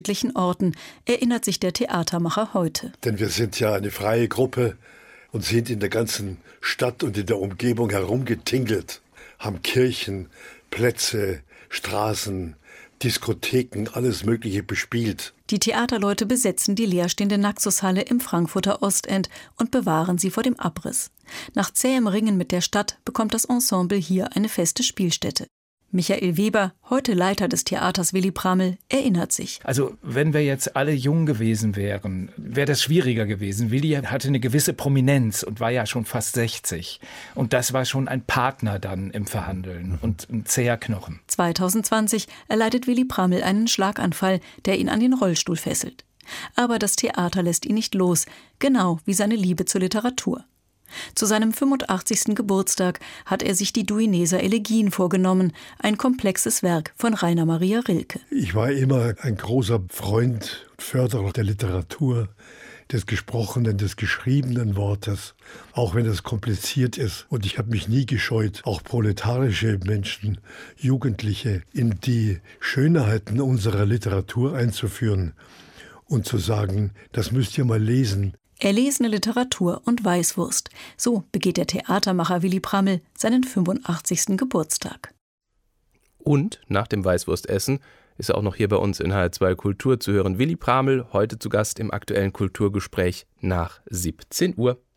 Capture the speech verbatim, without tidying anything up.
Orten, erinnert sich der Theatermacher heute. Denn wir sind ja eine freie Gruppe und sind in der ganzen Stadt und in der Umgebung herumgetingelt, haben Kirchen, Plätze, Straßen, Diskotheken, alles Mögliche bespielt. Die Theaterleute besetzen die leerstehende Naxos-Halle im Frankfurter Ostend und bewahren sie vor dem Abriss. Nach zähem Ringen mit der Stadt bekommt das Ensemble hier eine feste Spielstätte. Michael Weber, heute Leiter des Theaters Willy Prammel, erinnert sich. Also wenn wir jetzt alle jung gewesen wären, wäre das schwieriger gewesen. Willy hatte eine gewisse Prominenz und war ja schon fast sechzig. Und das war schon ein Partner dann im Verhandeln und ein zäher Knochen. zwanzig zwanzig erleidet Willy Prammel einen Schlaganfall, der ihn an den Rollstuhl fesselt. Aber das Theater lässt ihn nicht los, genau wie seine Liebe zur Literatur. Zu seinem fünfundachtzigsten Geburtstag hat er sich die Duineser Elegien vorgenommen, ein komplexes Werk von Rainer Maria Rilke. Ich war immer ein großer Freund und Förderer der Literatur, des gesprochenen, des geschriebenen Wortes, auch wenn es kompliziert ist. Und ich habe mich nie gescheut, auch proletarische Menschen, Jugendliche, in die Schönheiten unserer Literatur einzuführen und zu sagen, das müsst ihr mal lesen. Erlesene Literatur und Weißwurst. So begeht der Theatermacher Willy Prammel seinen fünfundachtzigsten Geburtstag. Und nach dem Weißwurstessen ist er auch noch hier bei uns in H R zwei Kultur zu hören. Willy Prammel, heute zu Gast im aktuellen Kulturgespräch nach siebzehn Uhr.